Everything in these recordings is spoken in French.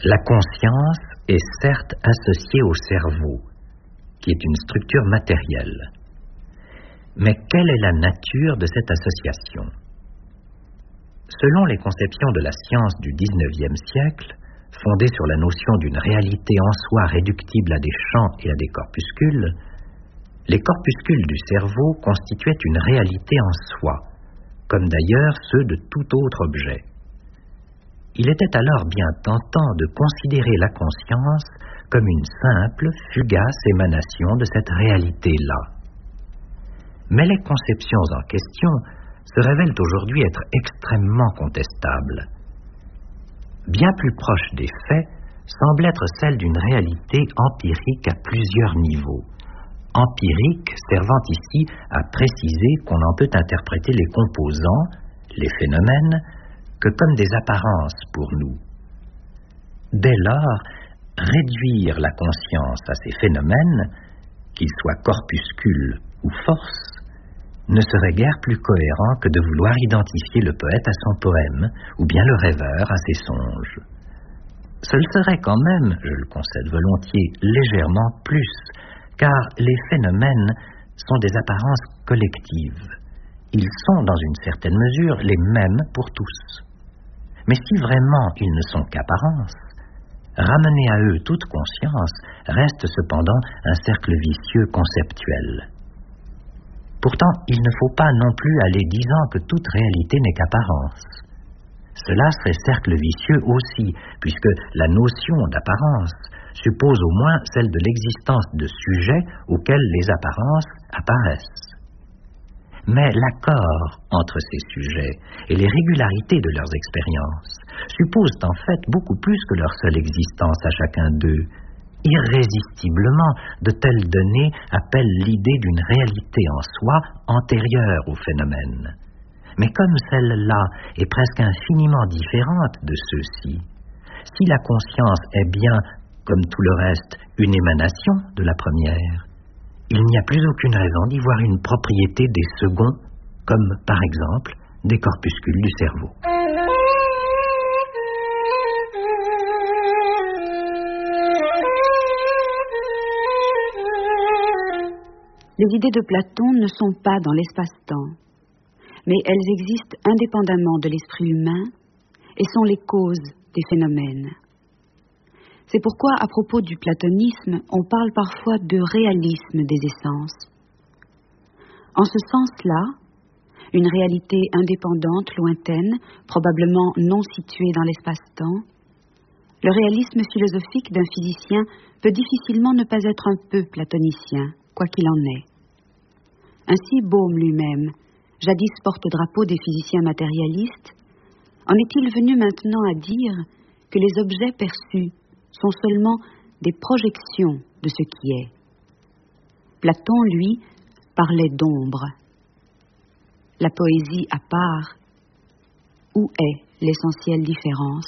La conscience est certes associée au cerveau, qui est une structure matérielle. Mais quelle est la nature de cette association? Selon les conceptions de la science du XIXe siècle, fondées sur la notion d'une réalité en soi réductible à des champs et à des corpuscules, les corpuscules du cerveau constituaient une réalité en soi, comme d'ailleurs ceux de tout autre objet. Il était alors bien tentant de considérer la conscience comme une simple, fugace émanation de cette réalité-là. Mais les conceptions en question se révèlent aujourd'hui être extrêmement contestables. Bien plus proche des faits semble être celle d'une réalité empirique à plusieurs niveaux. Empirique servant ici à préciser qu'on en peut interpréter les composants, les phénomènes, que comme des apparences pour nous. Dès lors, réduire la conscience à ces phénomènes, qu'ils soient corpuscules ou forces, ne serait guère plus cohérent que de vouloir identifier le poète à son poème, ou bien le rêveur à ses songes. Ce le serait quand même, je le concède volontiers, légèrement plus, car les phénomènes sont des apparences collectives. Ils sont, dans une certaine mesure, les mêmes pour tous. Mais si vraiment ils ne sont qu'apparences, ramener à eux toute conscience reste cependant un cercle vicieux conceptuel. Pourtant, il ne faut pas non plus aller disant que toute réalité n'est qu'apparence. Cela serait cercle vicieux aussi, puisque la notion d'apparence suppose au moins celle de l'existence de sujets auxquels les apparences apparaissent. Mais l'accord entre ces sujets et les régularités de leurs expériences supposent en fait beaucoup plus que leur seule existence à chacun d'eux. Irrésistiblement, de telles données appellent l'idée d'une réalité en soi antérieure au phénomène. Mais comme celle-là est presque infiniment différente de ceux-ci, si la conscience est bien, comme tout le reste, une émanation de la première, il n'y a plus aucune raison d'y voir une propriété des seconds, comme par exemple des corpuscules du cerveau. Les idées de Platon ne sont pas dans l'espace-temps, mais elles existent indépendamment de l'esprit humain et sont les causes des phénomènes. C'est pourquoi, à propos du platonisme, on parle parfois de réalisme des essences. En ce sens-là, une réalité indépendante, lointaine, probablement non située dans l'espace-temps, le réalisme philosophique d'un physicien peut difficilement ne pas être un peu platonicien, quoi qu'il en est. Ainsi, Bohm lui-même, jadis porte-drapeau des physiciens matérialistes, en est-il venu maintenant à dire que les objets perçus sont seulement des projections de ce qui est. Platon, lui, parlait d'ombre. La poésie à part, où est l'essentielle différence?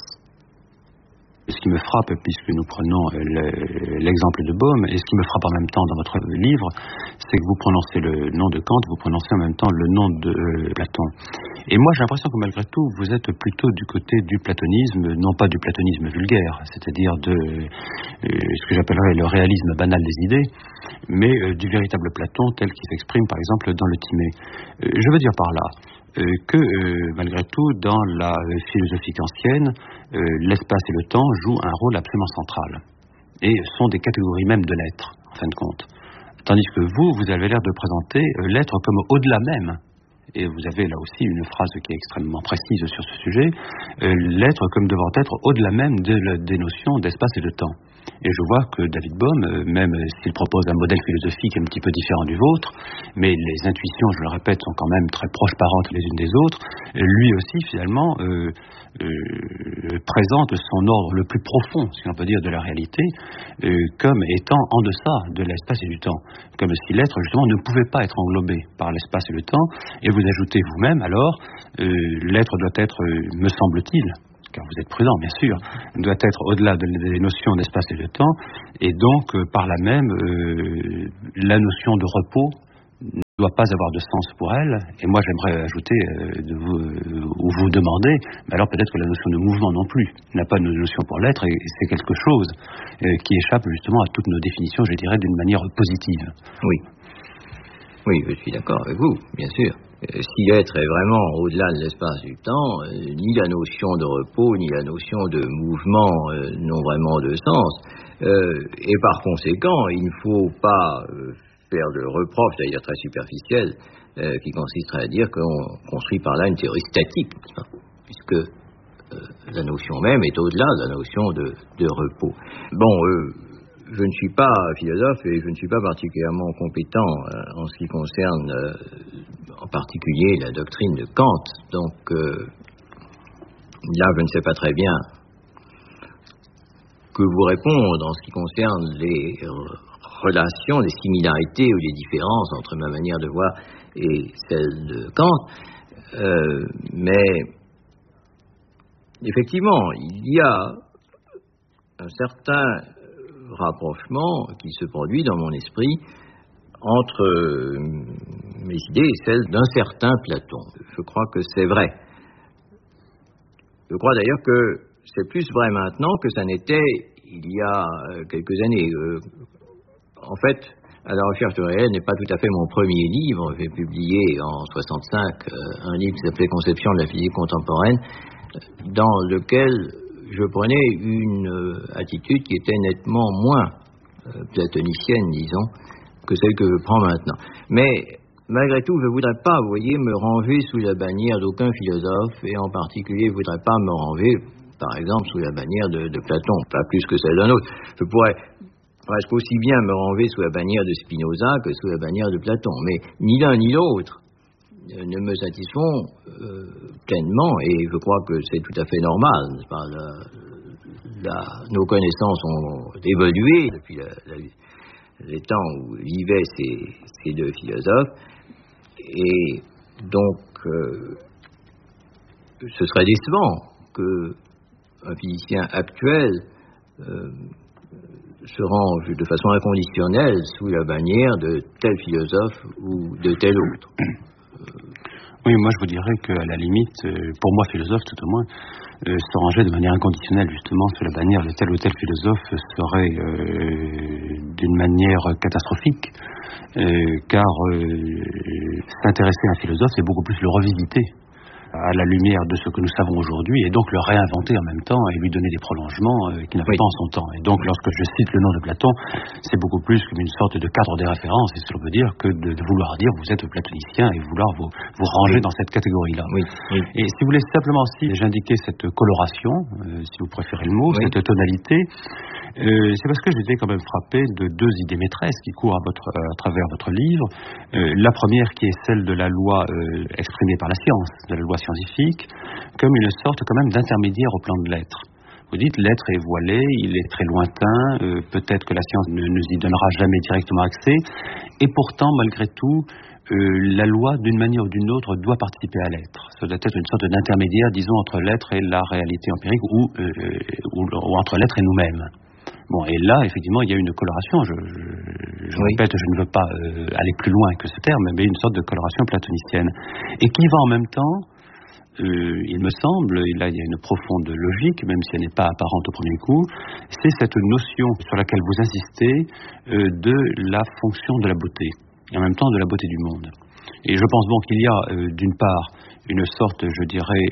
Ce qui me frappe, puisque nous prenons l'exemple de Bohm, et ce qui me frappe en même temps dans votre livre, c'est que vous prononcez le nom de Kant, vous prononcez en même temps le nom de Platon. Et moi, j'ai l'impression que malgré tout, vous êtes plutôt du côté du platonisme, non pas du platonisme vulgaire, c'est-à-dire de ce que j'appellerais le réalisme banal des idées, mais du véritable Platon tel qu'il s'exprime, par exemple, dans le Timée. Je veux dire par là que, malgré tout, dans la philosophie kantienne, l'espace et le temps jouent un rôle absolument central et sont des catégories même de l'être, en fin de compte. Tandis que vous avez l'air de présenter l'être comme au-delà même. Et vous avez là aussi une phrase qui est extrêmement précise sur ce sujet, l'être comme devant être au-delà même des notions d'espace et de temps. Et je vois que David Bohm, même s'il propose un modèle philosophique un petit peu différent du vôtre, mais les intuitions, je le répète, sont quand même très proches parentes les unes des autres, lui aussi finalement présente son ordre le plus profond, si on peut dire, de la réalité, comme étant en deçà de l'espace et du temps, comme si l'être justement ne pouvait pas être englobé par l'espace et le temps, et vous ajoutez vous-même alors, l'être doit être, me semble-t-il, car vous êtes prudent bien sûr, doit être au-delà des notions d'espace et de temps, et donc par là même la notion de repos ne doit pas avoir de sens pour elle. Et moi, j'aimerais ajouter, ou vous demander, mais alors peut-être que la notion de mouvement non plus n'a pas de notion pour l'être, et c'est quelque chose qui échappe justement à toutes nos définitions, je dirais, d'une manière positive. Oui. Oui, je suis d'accord avec vous, bien sûr. Si l'être est vraiment au-delà de l'espace du temps, ni la notion de repos, ni la notion de mouvement n'ont vraiment de sens. Et par conséquent, il ne faut pas faire de reproche, d'ailleurs très superficiel, qui consisterait à dire qu'on construit par là une théorie statique, puisque la notion même est au-delà de la notion de repos. Bon, je ne suis pas philosophe et je ne suis pas particulièrement compétent en ce qui concerne en particulier la doctrine de Kant. Donc là, je ne sais pas très bien que vous répondre en ce qui concerne les relations, les similarités ou les différences entre ma manière de voir et celle de Kant. Mais effectivement, il y a un certain rapprochement qui se produit dans mon esprit entre mes idées et celles d'un certain Platon. Je crois que c'est vrai. Je crois d'ailleurs que c'est plus vrai maintenant que ça n'était il y a quelques années. En fait, À la recherche du réel n'est pas tout à fait mon premier livre. J'ai publié en 65 un livre qui s'appelait Conception de la physique contemporaine, dans lequel je prenais une attitude qui était nettement moins platonicienne, disons, que celle que je prends maintenant. Mais malgré tout, je ne voudrais pas, vous voyez, me ranger sous la bannière d'aucun philosophe, et en particulier, je ne voudrais pas me ranger, par exemple, sous la bannière de Platon, pas plus que celle d'un autre. Je pourrais presque aussi bien me ranger sous la bannière de Spinoza que sous la bannière de Platon, mais ni l'un ni l'autre ne me satisfont pleinement, et je crois que c'est tout à fait normal, n'est-ce pas, nos connaissances ont évolué depuis les temps où vivaient ces deux philosophes, et donc ce serait décevant qu'un physicien actuel se range de façon inconditionnelle sous la bannière de tel philosophe ou de tel autre. Oui, moi je vous dirais qu'à la limite, pour moi philosophe tout au moins, se ranger de manière inconditionnelle justement sous la bannière de tel ou tel philosophe serait d'une manière catastrophique, car s'intéresser à un philosophe, c'est beaucoup plus le revisiter à la lumière de ce que nous savons aujourd'hui, et donc le réinventer en même temps et lui donner des prolongements qu'il n'avait pas en son temps. Et donc lorsque je cite le nom de Platon, c'est beaucoup plus comme une sorte de cadre des références, et cela veut dire que de vouloir dire vous êtes platonicien et vouloir vous ranger dans cette catégorie-là. Oui. Et si vous voulez simplement aussi j'indiquais cette coloration, si vous préférez le mot, cette tonalité, c'est parce que j'étais quand même frappé de deux idées maîtresses qui courent à travers votre livre. La première qui est celle de la loi exprimée par la science, de la loi scientifique, comme une sorte quand même d'intermédiaire au plan de l'être. Vous dites l'être est voilé, il est très lointain, peut-être que la science ne nous y donnera jamais directement accès, et pourtant malgré tout, la loi, d'une manière ou d'une autre, doit participer à l'être. Ça doit être une sorte d'intermédiaire, disons, entre l'être et la réalité empirique, ou entre l'être et nous-mêmes. Bon, et là, effectivement, il y a une coloration. Je répète, je ne veux pas aller plus loin que ce terme, mais une sorte de coloration platonicienne. Et qui va en même temps, il me semble, et là il y a une profonde logique, même si elle n'est pas apparente au premier coup, c'est cette notion sur laquelle vous insistez de la fonction de la beauté, et en même temps de la beauté du monde. Et je pense donc qu'il y a, d'une part, une sorte, je dirais,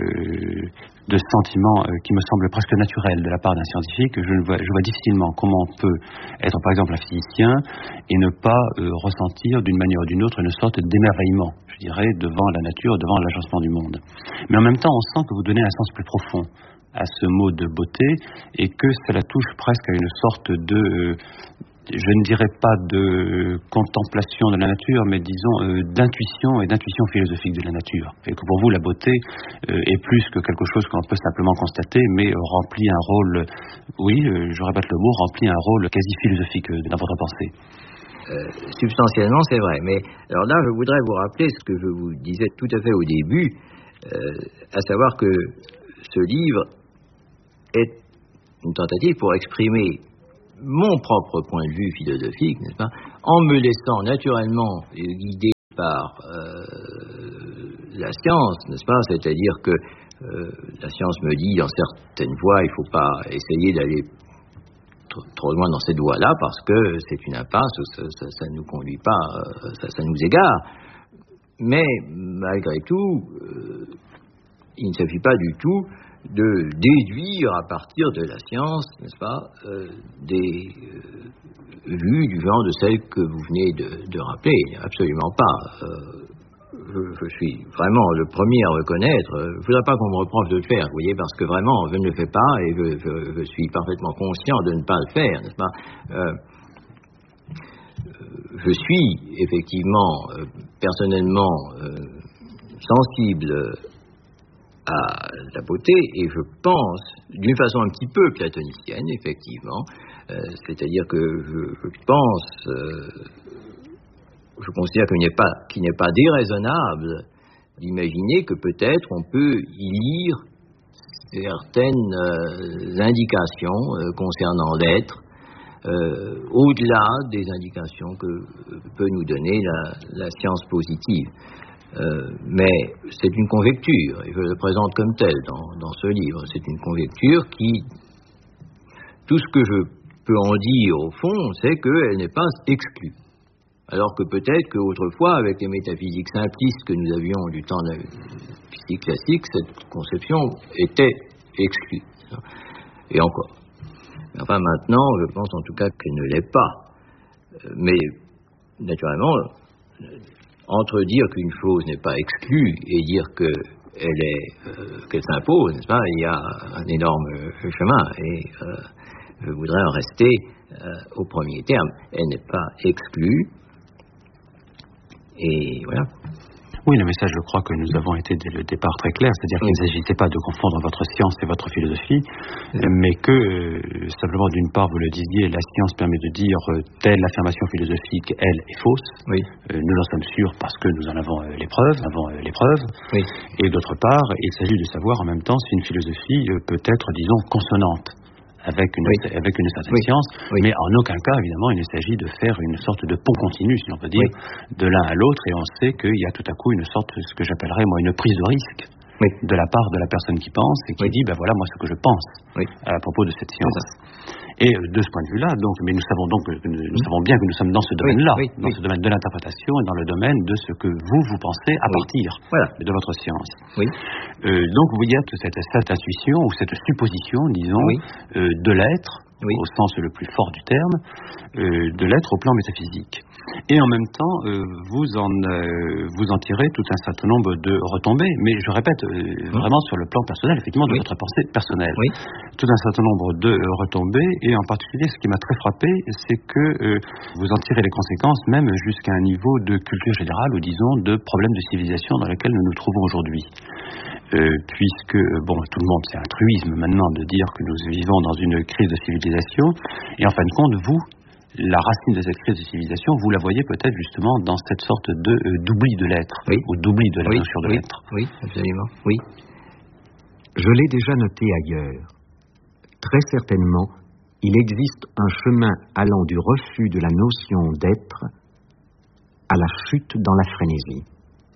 de sentiment qui me semble presque naturel de la part d'un scientifique. Je vois difficilement comment on peut être, par exemple, un physicien et ne pas ressentir d'une manière ou d'une autre une sorte d'émerveillement, je dirais, devant la nature, devant l'agencement du monde. Mais en même temps, on sent que vous donnez un sens plus profond à ce mot de beauté et que cela touche presque à une sorte de... je ne dirais pas de contemplation de la nature, mais disons d'intuition et d'intuition philosophique de la nature. Et que pour vous, la beauté est plus que quelque chose qu'on peut simplement constater, mais remplit un rôle, oui, je répète le mot, remplit un rôle quasi philosophique dans votre pensée. Substantiellement, c'est vrai. Mais alors là, je voudrais vous rappeler ce que je vous disais tout à fait au début, à savoir que ce livre est une tentative pour exprimer mon propre point de vue philosophique, n'est-ce pas, en me laissant naturellement guider par la science, n'est-ce pas? C'est-à-dire que la science me dit, dans certaines voies, il ne faut pas essayer d'aller trop loin dans cette voie-là parce que c'est une impasse, ça ne nous conduit pas, ça nous égare. Mais malgré tout, il ne s'agit pas du tout de déduire à partir de la science, n'est-ce pas, des vues du genre de celles que vous venez de rappeler. Absolument pas. Je suis vraiment le premier à reconnaître. Il ne faudra pas qu'on me reproche de le faire, vous voyez, parce que vraiment, je ne le fais pas et je suis parfaitement conscient de ne pas le faire, n'est-ce pas? Je suis effectivement, personnellement, sensible à la beauté et je pense, d'une façon un petit peu platonicienne, effectivement, c'est-à-dire que je pense... Je considère qu'il n'est pas déraisonnable d'imaginer que peut-être on peut y lire certaines indications concernant l'être, au-delà des indications que peut nous donner la science positive. Mais c'est une conjecture, et je le présente comme telle dans ce livre. C'est une conjecture qui, tout ce que je peux en dire au fond, c'est qu'elle n'est pas exclue. Alors que peut-être qu'autrefois, avec les métaphysiques simplistes que nous avions du temps de la physique classique, cette conception était exclue. Et encore. Enfin, maintenant, je pense en tout cas qu'elle ne l'est pas. Mais, naturellement, entre dire qu'une chose n'est pas exclue et dire qu'elle s'impose, n'est-ce pas, il y a un énorme chemin. Et je voudrais en rester au premier terme. Elle n'est pas exclue. Et voilà. Oui, le message, je crois que nous avons été dès le départ très clair, c'est-à-dire qu'il ne s'agissait pas de confondre votre science et votre philosophie, mais que, simplement, d'une part, vous le disiez, la science permet de dire telle affirmation philosophique, elle, est fausse. Oui. Nous en sommes sûrs parce que nous en avons les preuves. Oui. Et d'autre part, il s'agit de savoir en même temps si une philosophie peut être, disons, consonante avec une certaine science, mais en aucun cas, évidemment, il ne s'agit de faire une sorte de pont continu, si l'on peut dire, de l'un à l'autre, et on sait qu'il y a tout à coup une sorte, ce que j'appellerais, moi, une prise de risque de la part de la personne qui pense, et qui dit, ben voilà, moi, ce que je pense à propos de cette science. Et de ce point de vue-là, donc, mais nous savons bien que nous sommes dans ce domaine-là, dans ce domaine de l'interprétation et dans le domaine de ce que vous pensez à partir de votre science. Donc, il y a cette intuition ou cette supposition, disons, de l'être, au sens le plus fort du terme, de l'être au plan métaphysique. Et en même temps, vous en tirez tout un certain nombre de retombées, mais je répète, vraiment sur le plan personnel, effectivement, de votre pensée personnelle. Tout un certain nombre de retombées, et en particulier, ce qui m'a très frappé, c'est que vous en tirez les conséquences, même jusqu'à un niveau de culture générale, ou disons, de problèmes de civilisation dans lesquels nous nous trouvons aujourd'hui. Puisque, tout le monde, c'est un truisme maintenant de dire que nous vivons dans une crise de civilisation, et en fin de compte, vous, la racine de cette crise de civilisation, vous la voyez peut-être justement dans cette sorte d'oubli de l'être, ou d'oubli de la notion de l'être. Oui, absolument, oui. Je l'ai déjà noté ailleurs. Très certainement, il existe un chemin allant du refus de la notion d'être à la chute dans la frénésie.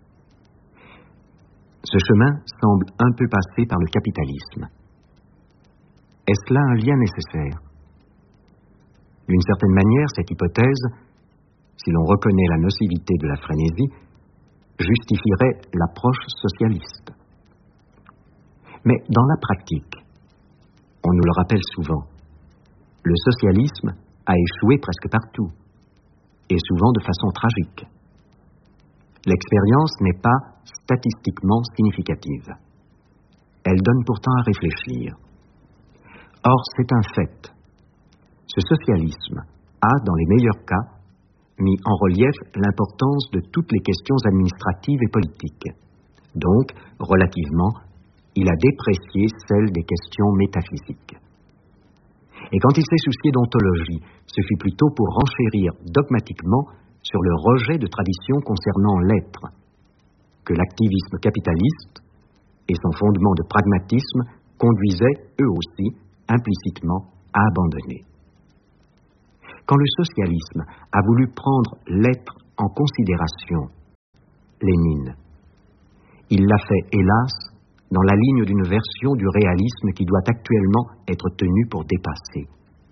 Ce chemin semble un peu passer par le capitalisme. Est-ce là un lien nécessaire? D'une certaine manière, cette hypothèse, si l'on reconnaît la nocivité de la frénésie, justifierait l'approche socialiste. Mais dans la pratique, on nous le rappelle souvent, le socialisme a échoué presque partout, et souvent de façon tragique. L'expérience n'est pas statistiquement significative. Elle donne pourtant à réfléchir. Or, c'est un fait. Ce socialisme a, dans les meilleurs cas, mis en relief l'importance de toutes les questions administratives et politiques. Donc, relativement, il a déprécié celle des questions métaphysiques. Et quand il s'est soucié d'ontologie, ce fut plutôt pour renchérir dogmatiquement sur le rejet de traditions concernant l'être, que l'activisme capitaliste et son fondement de pragmatisme conduisaient, eux aussi, implicitement, à abandonner. Quand le socialisme a voulu prendre l'être en considération Lénine. Il l'a fait, hélas, dans la ligne d'une version du réalisme qui doit actuellement être tenue pour dépassée.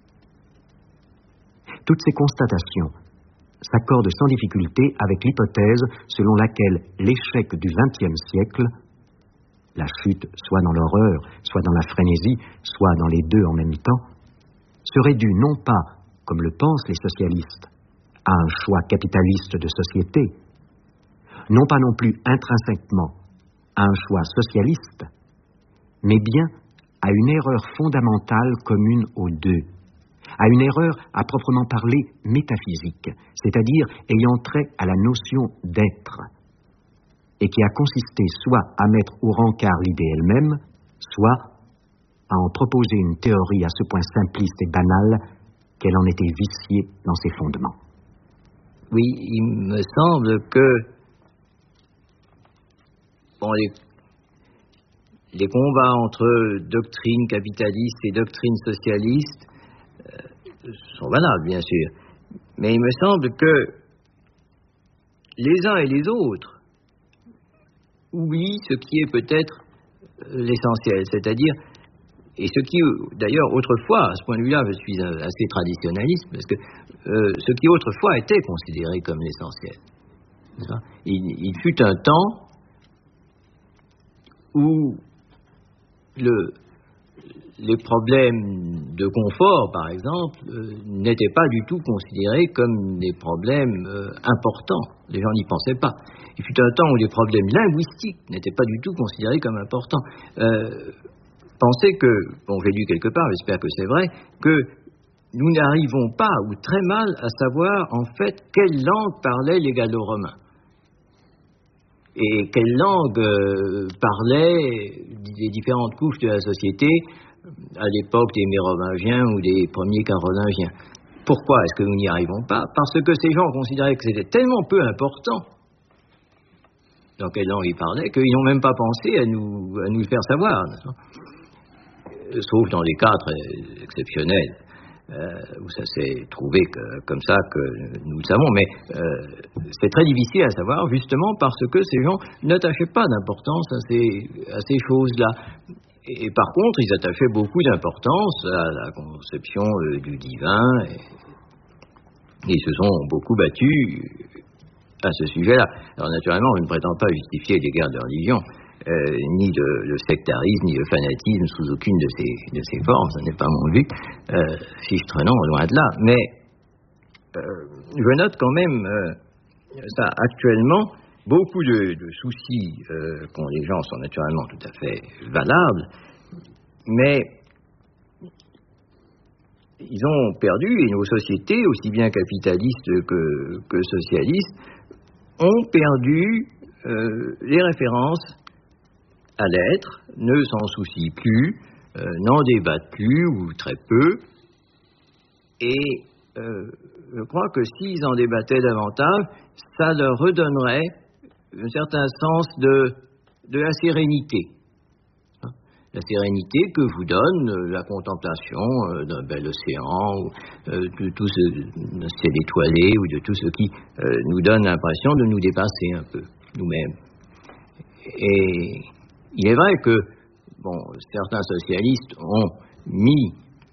Toutes ces constatations s'accordent sans difficulté avec l'hypothèse selon laquelle l'échec du XXe siècle, la chute soit dans l'horreur, soit dans la frénésie, soit dans les deux en même temps, serait dû non pas, comme le pensent les socialistes, à un choix capitaliste de société, non pas non plus intrinsèquement à un choix socialiste, mais bien à une erreur fondamentale commune aux deux, à une erreur à proprement parler métaphysique, c'est-à-dire ayant trait à la notion d'être, et qui a consisté soit à mettre au rencard l'idée elle-même, soit à en proposer une théorie à ce point simpliste et banale qu'elle en était viciée dans ses fondements. Oui, il me semble que les combats entre doctrine capitaliste et doctrine socialiste sont valables, bien sûr. Mais il me semble que les uns et les autres oublient ce qui est peut-être l'essentiel, c'est-à-dire, et ce qui, d'ailleurs, autrefois, à ce point de vue-là, je suis assez traditionnaliste, parce que ce qui autrefois était considéré comme l'essentiel. Il fut un temps où les problèmes de confort, par exemple, n'étaient pas du tout considérés comme des problèmes importants. Les gens n'y pensaient pas. Il fut un temps où les problèmes linguistiques n'étaient pas du tout considérés comme importants. Pensez que, j'ai lu quelque part, j'espère que c'est vrai, que nous n'arrivons pas, ou très mal, à savoir, en fait, quelle langue parlaient les Gallo-Romains. Et quelle langue parlaient les différentes couches de la société à l'époque des Mérovingiens ou des premiers Carolingiens. Pourquoi est-ce que nous n'y arrivons pas? Parce que ces gens considéraient que c'était tellement peu important dans quelle langue ils parlaient qu'ils n'ont même pas pensé à nous le faire savoir. Sauf dans des cas très exceptionnels où ça s'est trouvé comme ça que nous le savons, mais c'est très difficile à savoir justement parce que ces gens n'attachaient pas d'importance à ces choses-là. Et par contre, ils attachaient beaucoup d'importance à la conception du divin et ils se sont beaucoup battus à ce sujet-là. Alors naturellement, je ne prétends pas justifier les guerres de religion, ni le sectarisme, ni le fanatisme sous aucune de ces formes, ce n'est pas mon but, fichtre non, loin de là. Mais je note quand même ça actuellement, beaucoup de soucis qu'ont les gens sont naturellement tout à fait valables, mais ils ont perdu, et nos sociétés, aussi bien capitalistes que socialistes, ont perdu les références à l'être, ne s'en soucient plus, n'en débattent plus, ou très peu, et je crois que s'ils en débattaient davantage, ça leur redonnerait un certain sens de la sérénité. La sérénité que vous donne la contemplation d'un bel océan, ou de tout ce ciel étoilé, ou de tout ce qui nous donne l'impression de nous dépasser un peu, nous-mêmes. Et il est vrai que, certains socialistes ont mis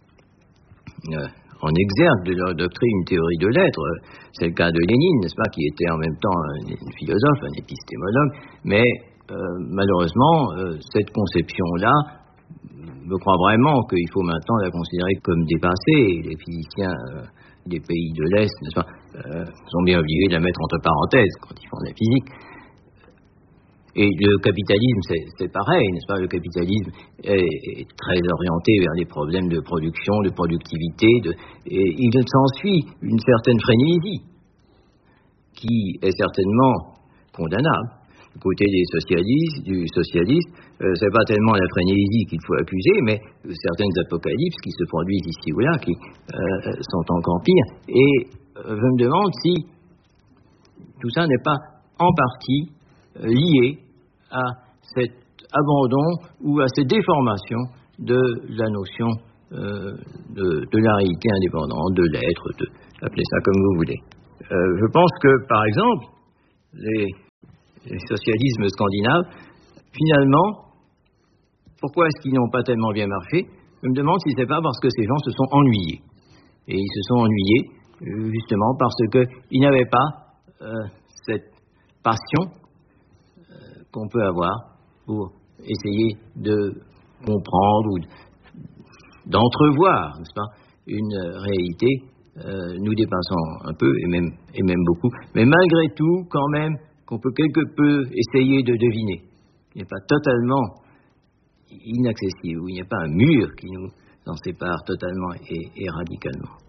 en exergue de leur doctrine une théorie de l'être. C'est le cas de Lénine, n'est-ce pas, qui était en même temps un philosophe, un épistémologue, mais malheureusement, cette conception-là, je crois vraiment qu'il faut maintenant la considérer comme dépassée. Les physiciens des pays de l'Est, n'est-ce pas, sont bien obligés de la mettre entre parenthèses quand ils font de la physique. Et le capitalisme, c'est pareil, n'est-ce pas? Le capitalisme est très orienté vers les problèmes de production, de productivité, et il s'ensuit une certaine frénésie qui est certainement condamnable. Du côté du socialiste, c'est pas tellement la frénésie qu'il faut accuser, mais certaines apocalypses qui se produisent ici ou là, qui sont encore pires. Et je me demande si tout ça n'est pas en partie lié à cet abandon ou à cette déformation de la notion de la réalité indépendante, de l'être, appelez ça comme vous voulez. Je pense que, par exemple, socialisme scandinave, finalement, pourquoi est-ce qu'ils n'ont pas tellement bien marché? Je me demande si c'est pas parce que ces gens se sont ennuyés. Et ils se sont ennuyés justement parce qu'ils n'avaient pas cette passion qu'on peut avoir pour essayer de comprendre ou d'entrevoir, n'est-ce pas, une réalité nous dépassant un peu et même beaucoup, mais malgré tout, quand même, qu'on peut quelque peu essayer de deviner. Il n'est pas totalement inaccessible, où il n'y a pas un mur qui nous en sépare totalement et radicalement.